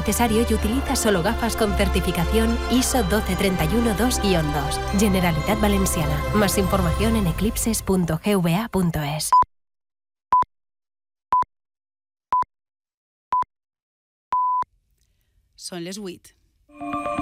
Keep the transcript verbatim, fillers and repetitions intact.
necesario y utiliza solo gafas con certificación I S O doce treinta y uno dos guión dos. Generalitat Valenciana. Más información en eclipses punto g v a punto es. Són les vuit.